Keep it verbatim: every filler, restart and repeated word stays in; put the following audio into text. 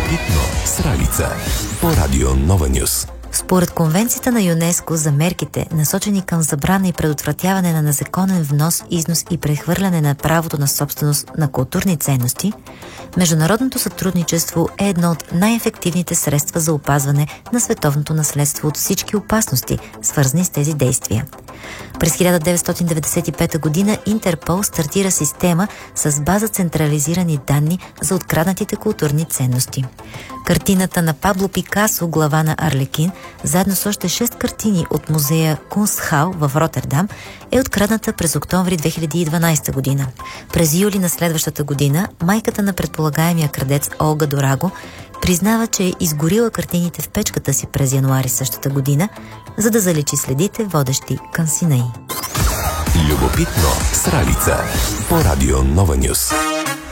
Любопитно с Ралица по Радио Нова Нюс. Според Конвенцията на ЮНЕСКО за мерките, насочени към забрана и предотвратяване на незаконен внос, износ и прехвърляне на правото на собственост на културни ценности, международното сътрудничество е едно от най-ефективните средства за опазване на световното наследство от всички опасности, свързани с тези действия. През хиляда деветстотин деветдесет и пета година Интерпол стартира система с база централизирани данни за откраднатите културни ценности. Картината на Пабло Пикасо «Глава на Арлекин», заедно с още шест картини от музея Кунстхал в Ротердам, е открадната през октомври две хиляди и дванадесета година. През юли на следващата година майката на предполагаемия крадец Олга Дораго признава, че е изгорила картините в печката си през януари същата година, за да заличи следите, водещи към сина й. Любопитно с Ралица по Радио Нова Нюс.